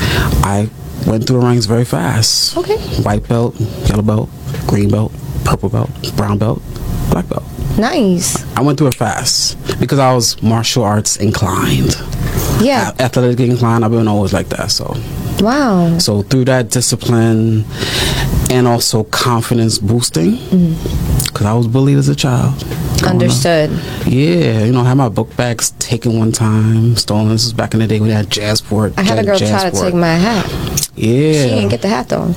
S2: I went through the ranks very fast.
S1: Okay.
S2: White belt, yellow belt, green belt, purple belt, brown belt, black belt.
S1: Nice.
S2: I went through it fast because I was martial arts inclined.
S1: Yeah.
S2: A- athletic inclined. I've been always like that. So.
S1: Wow.
S2: So through that discipline and also confidence boosting, because mm. I was bullied as a child.
S1: Understood.
S2: Yeah, you know, I had my book bags taken one time, stolen. This was back in the day when we had Jazzport.
S1: I had a girl try to take my hat.
S2: Yeah.
S1: She didn't get the hat though.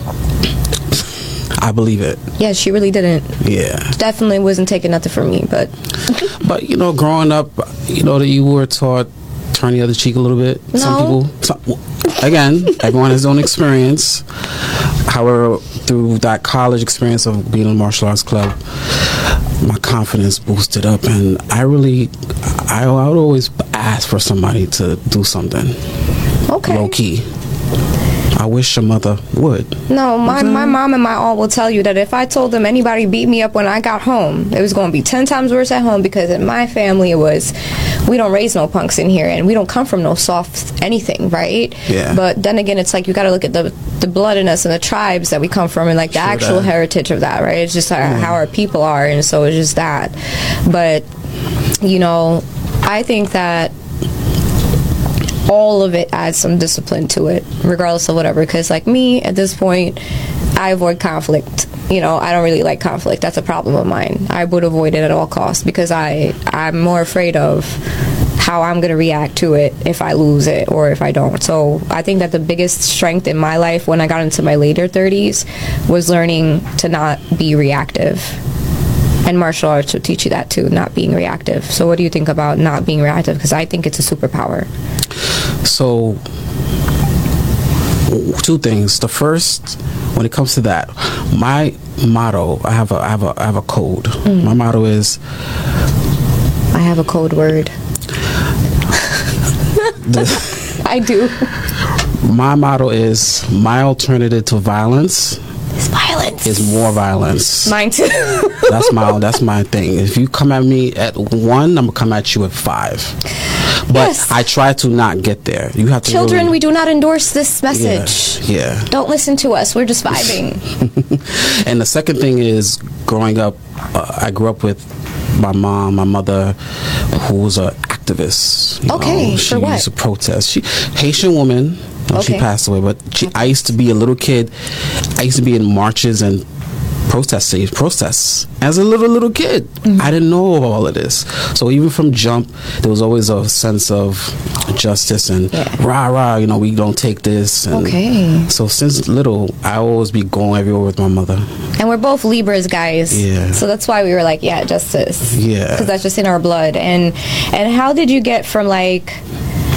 S2: I believe it.
S1: Yeah, she really didn't.
S2: Yeah.
S1: Definitely wasn't taking nothing from me, but.
S2: But, you know, growing up, you know, that you were taught turn the other cheek a little bit.
S1: No.
S2: Some people, some, again, everyone has their own experience. However, through that college experience of being in a martial arts club, my confidence boosted up, and I really, I, I would always ask for somebody to do something.
S1: Okay.
S2: Low key. I wish your mother would.
S1: No, my, my mom and my aunt will tell you that if I told them anybody beat me up when I got home, it was going to be ten times worse at home, because in my family it was, we don't raise no punks in here, and we don't come from no soft anything, right?
S2: Yeah.
S1: But then again, it's like you got to look at the the blood in us and the tribes that we come from, and like the
S2: sure
S1: actual
S2: that.
S1: heritage of that, right? It's just how,
S2: mm.
S1: how our people are, and so it's just that. But, you know, I think that all of it adds some discipline to it, regardless of whatever. Because like me, at this point, I avoid conflict. You know, I don't really like conflict. That's a problem of mine. I would avoid it at all costs, because I, I'm more afraid of how I'm going to react to it if I lose it or if I don't. So I think that the biggest strength in my life when I got into my later thirties was learning to not be reactive. And martial arts will teach you that too, not being reactive. So what do you think about not being reactive? Because I think it's a superpower.
S2: So, two things. The first, when it comes to that, my motto, I have a, I have a, I have a code. Mm. My motto is,
S1: I have a code word.
S2: the,
S1: I do.
S2: My motto is, my alternative to violence
S1: is violence.
S2: Is more violence.
S1: Mine too.
S2: That's my that's my thing. If you come at me at one, I'm gonna come at you at five. But yes. I try to not get there. You have to.
S1: Children,
S2: really,
S1: we do not endorse this message.
S2: Yeah. yeah.
S1: Don't listen to us. We're just vibing.
S2: And the second thing is, growing up, uh, I grew up with my mom, my mother, who was an activist. You
S1: okay.
S2: know, she
S1: for what?
S2: used to protest. She Haitian woman. No,
S1: okay.
S2: She passed away, but she, I used to be a little kid. I used to be in marches and protest stage protests as a little little kid. Mm-hmm. I didn't know all of this. So even from jump, there was always a sense of justice and yeah. rah rah. You know, we don't take this. And
S1: okay.
S2: So since little, I always be going everywhere with my mother.
S1: And we're both Libras, guys.
S2: Yeah.
S1: So that's why we were like, yeah, justice.
S2: Yeah.
S1: Because that's just in our blood. And and how did you get from like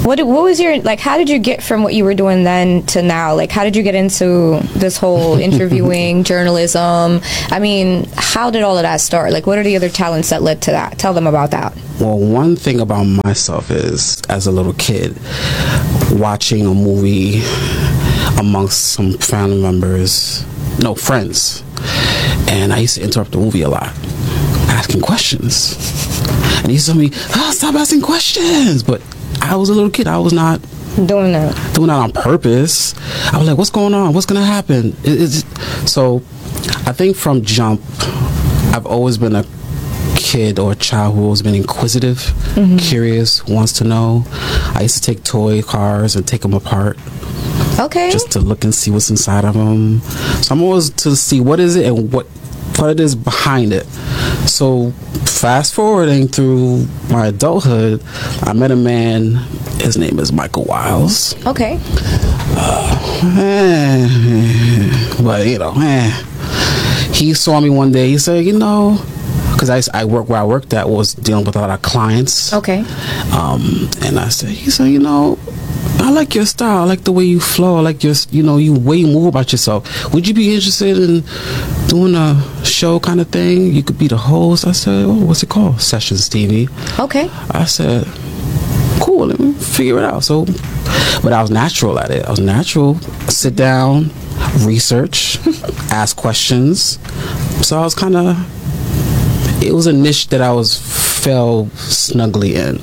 S1: What did- what was your like? How did you get from what you were doing then to now? Like, how did you get into this whole interviewing, journalism? I mean, how did all of that start? Like, what are the other talents that led to that? Tell them about that.
S2: Well, one thing about myself is, as a little kid, watching a movie amongst some family members, no, friends, and I used to interrupt the movie a lot, asking questions. And he used to tell me, oh, stop asking questions. But I was a little kid. I was not
S1: Doing that.
S2: doing that on purpose. I was like, what's going on? What's going to happen? It, it's, so I think from jump, I've always been a kid or a child who has been inquisitive, mm-hmm. curious, wants to know. I used to take toy cars and take them apart.
S1: Okay.
S2: Just to look and see what's inside of them. So I'm always to see what is it and what what it is behind it. So fast forwarding through my adulthood, I met a man. His name is Michael Wiles.
S1: Okay.
S2: Uh, eh, but you know, eh. He saw me one day. He said, you know, because I, I work where I worked at was dealing with a lot of clients.
S1: Okay.
S2: Um, and I said, he said, you know, I like your style. I like the way you flow. I like your, you know, you way you move about yourself. Would you be interested in doing a show kind of thing? You could be the host. I said, oh, what's it called? Sessions T V.
S1: Okay.
S2: I said, cool. Let me figure it out. So, but I was natural at it. I was natural. Sit down, research, ask questions. So I was kind of, it was a niche that I was fell snugly in.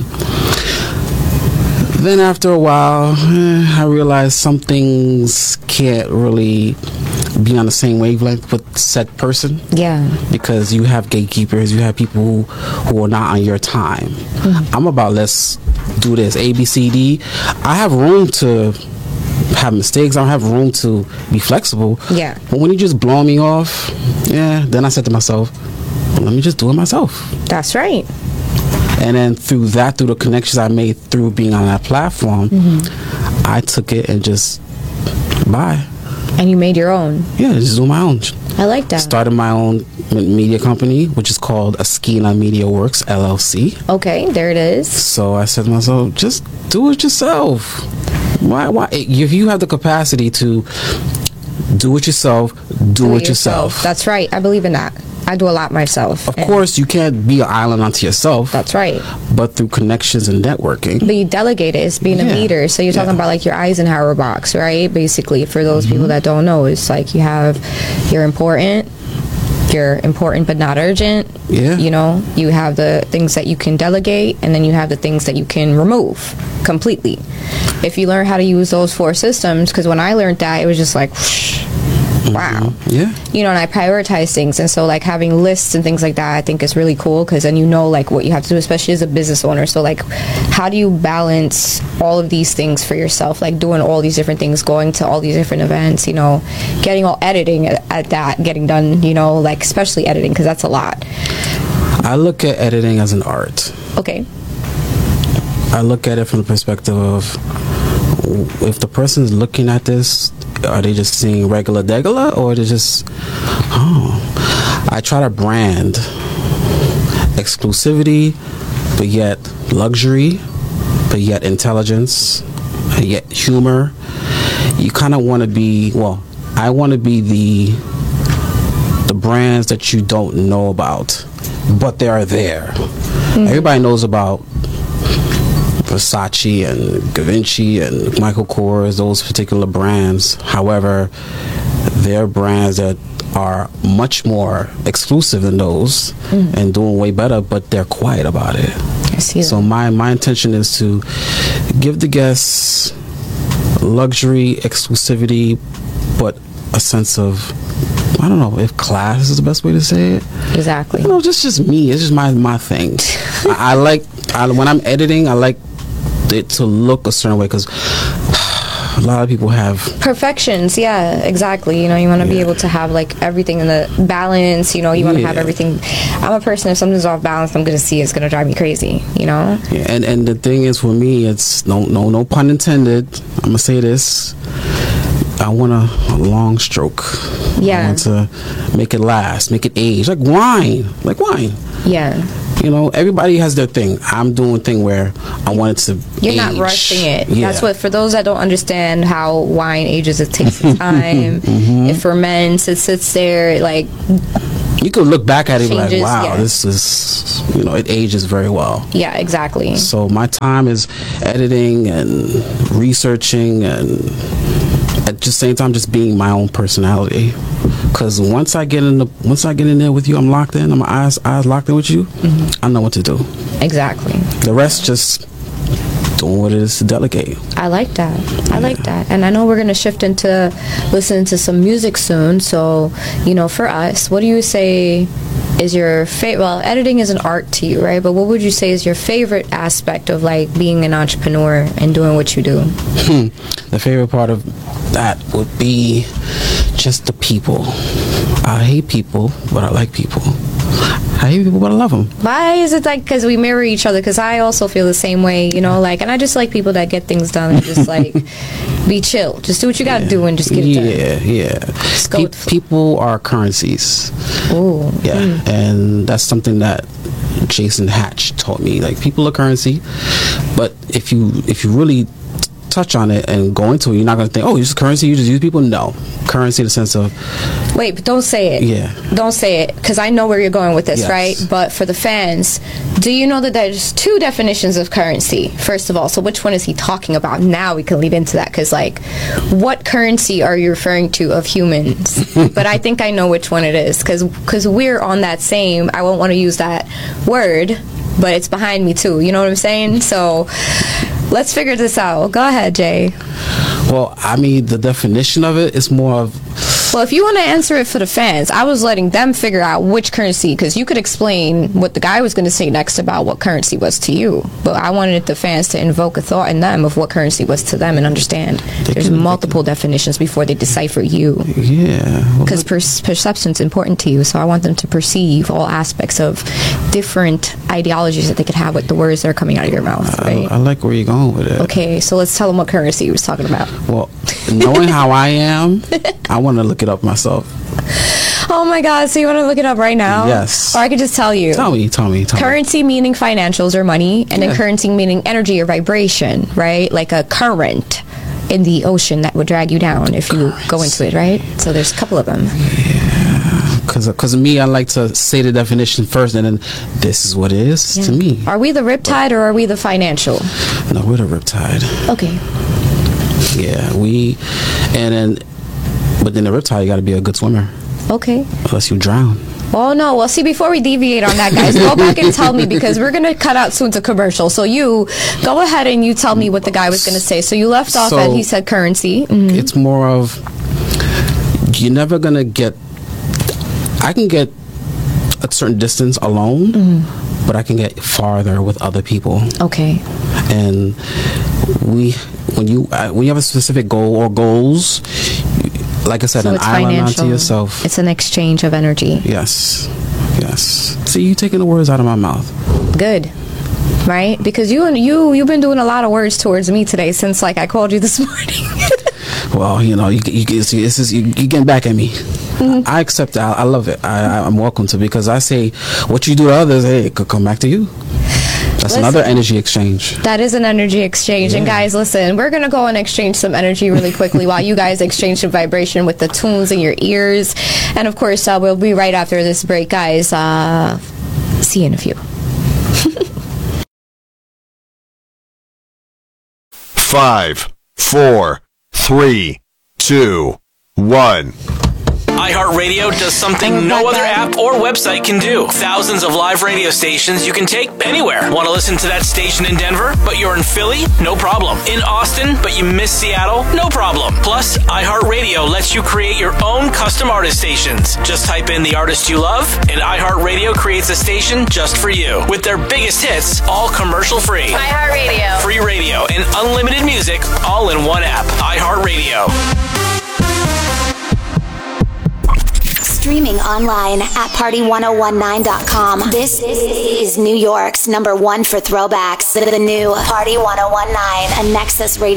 S2: Then after a while, eh, I realized some things can't really be on the same wavelength with said person.
S1: Yeah.
S2: Because you have gatekeepers, you have people who, who are not on your time. Mm-hmm. I'm about, let's do this, A, B, C, D. I have room to have mistakes. I don't have room to be flexible.
S1: Yeah.
S2: But when you just blow me off, yeah, then I said to myself, well, let me just do it myself.
S1: That's right.
S2: And then through that, through the connections I made through being on that platform, mm-hmm. I took it and just, bye.
S1: And you made your own.
S2: Yeah, just do my own.
S1: I like that.
S2: Started my own media company, which is called Askina Media Works, L L C.
S1: Okay, there it is.
S2: So I said to myself, just do it yourself. Why? Why? If you have the capacity to do it yourself, do, do it, it yourself. yourself.
S1: That's right. I believe in that. I do a lot myself.
S2: Of course, you can't be an island unto yourself.
S1: That's right.
S2: But through connections and networking.
S1: But you delegate it. It's being yeah. a leader. So you're talking yeah. about like your Eisenhower box, right? Basically, for those mm-hmm. people that don't know, it's like you have, you're important, you're important but not urgent.
S2: Yeah.
S1: You know, you have the things that you can delegate, and then you have the things that you can remove completely. If you learn how to use those four systems, because when I learned that, it was just like, whoosh, wow.
S2: Mm-hmm. Yeah.
S1: You know, and I prioritize things. And so, like, having lists and things like that, I think is really cool, because then you know, like, what you have to do, especially as a business owner. So, like, how do you balance all of these things for yourself? Like, doing all these different things, going to all these different events, you know, getting all editing at, at that, getting done, you know, like, especially editing, because that's a lot.
S2: I look at editing as an art.
S1: Okay.
S2: I look at it from the perspective of, if the person's looking at this, are they just seeing regular degula, or are they just, oh, I try to brand exclusivity, but yet luxury, but yet intelligence, but yet humor. You kind of want to be, well, I want to be the the brands that you don't know about, but they are there. Mm-hmm. Everybody knows about Versace and Givenchy and Michael Kors, those particular brands. However, they're brands that are much more exclusive than those mm. and doing way better, but they're quiet about it.
S1: I see that.
S2: So my, my intention is to give the guests luxury, exclusivity, but a sense of, I don't know if class is the best way to say it.
S1: Exactly.
S2: You know, just just me. It's just my my thing. I, I like I, when I'm editing, I like it to look a certain way, because a lot of people have
S1: perfections. Yeah, exactly. You know, you want to yeah. be able to have like everything in the balance. You know, you want to yeah. have everything. I'm a person, if something's off balance, I'm gonna see it's gonna drive me crazy. You know.
S2: Yeah, and and the thing is, for me, it's no no no pun intended. I'm gonna say this. I want a, a long stroke.
S1: Yeah.
S2: I want to make it last, make it age, like wine, like wine.
S1: Yeah.
S2: You know, everybody has their thing. I'm doing a thing where I want it to
S1: You're
S2: age.
S1: not rushing it.
S2: Yeah.
S1: That's what, for those that don't understand how wine ages, it takes time.
S2: Mm-hmm.
S1: It ferments, it sits there, like,
S2: You could look back at it and be like,
S1: Changes,
S2: wow,
S1: yeah.
S2: this is, you know, it ages very well.
S1: yeah, exactly.
S2: So my time is editing and researching and at the same time just being my own personality. Because once I get in the once I get in there with you, I'm locked in. I'm eyes eyes locked in with you. Mm-hmm. I know what to do.
S1: Exactly.
S2: The rest just doing what it is to delegate.
S1: I like that. I like that. And I know we're going to shift into listening to some music soon. So, you know, for us, what do you say is your favorite? Well, editing is an art to you, right? But what would you say is your favorite aspect of, like, being an entrepreneur and doing what you do?
S2: The favorite part of that would be just the people. I hate people, but I like people. I hate people, but I love them.
S1: Why is it like, because we mirror each other? Because I also feel the same way, you know, like, and I just like people that get things done and just, like, be chill. Just do what you got to
S2: Yeah.
S1: do and just get it done.
S2: Yeah, yeah.
S1: Just go
S2: Pe-
S1: with the flow.
S2: people are currencies.
S1: Ooh.
S2: Yeah,
S1: Mm.
S2: and that's something that Jason Hatch taught me. Like, people are currency, but if you if you really touch on it and go into it, you're not going to think, oh, you just currency, you just use people. No, currency in the sense of,
S1: Wait, but don't say it.
S2: Yeah.
S1: Don't say it, because I know where you're going with this,
S2: Yes.
S1: right? But for the fans, do you know that there's two definitions of currency, first of all? So which one is he talking about? Now we can lead into that, because, like, what currency are you referring to of humans? But I think I know which one it is, because because we're on that same, I won't want to use that word, but it's behind me too. You know what I'm saying? So let's figure this out. Go ahead, Jay.
S2: well, I mean, the definition of it is more of,
S1: Well, if you want to answer it for the fans, I was letting them figure out which currency, because you could explain what the guy was going to say next about what currency was to you. But I wanted the fans to invoke a thought in them of what currency was to them and understand there's
S2: can-
S1: multiple definitions before they decipher you.
S2: yeah. well,
S1: Because per- perception's important to you, so I want them to perceive all aspects of different ideologies that they could have with the words that are coming out of your mouth,
S2: I,
S1: right?
S2: I like where you're going with it.
S1: Okay, so let's tell them what currency he was talking about.
S2: Well, knowing how I am, I want to look it up myself.
S1: Oh my God, so you want to look it up right now?
S2: Yes.
S1: Or I could just tell you.
S2: Tell me, tell me, tell me.
S1: Currency meaning financials or money, and then
S2: Yeah.
S1: currency meaning energy or vibration, right? Like a current in the ocean that would drag you down if you go into it, right? So there's a couple of them.
S2: Because because of me, I like to say the definition first, and then this is what it is to me.
S1: Are we the riptide or are we the financial?
S2: No, we're the riptide.
S1: Okay.
S2: Yeah, we, and then, but then the riptide, you got to be a good swimmer,
S1: Okay.
S2: unless you drown.
S1: Oh no, well see, before we deviate on that, guys, go back and tell me, because we're going to cut out soon to commercial. So you go ahead and you tell me what the guy was going to say. So you left off
S2: So-
S1: at, he said currency. Mhm.
S2: It's more of, you're never gonna get. I can get a certain distance alone,
S1: Mm-hmm.
S2: but I can get farther with other people.
S1: Okay.
S2: And we, when you uh, when you have a specific goal or goals, like I said,
S1: So
S2: an
S1: it's
S2: island
S1: financial.
S2: unto yourself.
S1: It's an exchange of energy.
S2: Yes, yes. See, you taking the words out of my mouth.
S1: Good. Right? Because you and you you've been doing a lot of words towards me today since, like, I called you this morning.
S2: Well, you know, you you it's, it's, it's, you you getting back at me.
S1: Mm-hmm.
S2: I accept it. I, I love it. I, I'm welcome to, because I say what you do to others, hey, it could come back to you. That's
S1: Listen.
S2: another energy exchange.
S1: That is an energy exchange. And guys, listen, we're going to go and exchange some energy really quickly while you guys exchange some vibration with the tunes in your ears. And of course, uh, we'll be right after this break, guys. Uh, see you in a few.
S3: Five, four, three, two, one.
S4: iHeartRadio does something no other app or website can do. Thousands of live radio stations you can take anywhere. Want to listen to that station in Denver, but you're in Philly? No problem. In Austin, but you miss Seattle? No problem. Plus, iHeartRadio lets you create your own custom artist stations. Just type in the artist you love, and iHeartRadio creates a station just for you. With their biggest hits, all commercial free.
S5: iHeartRadio.
S4: Free radio and unlimited music, all in one app. iHeartRadio.
S5: Streaming online at party one oh one nine dot com. This is New York's number one for throwbacks. The new Party one oh one nine, a Nexus Radio